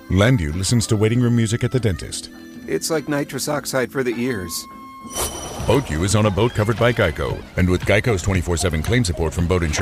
Landu listens to waiting room music at the dentist. It's like nitrous oxide for the ears. BoatU is on a boat covered by Geico. And with Geico's 24/7 claim support from boat insurance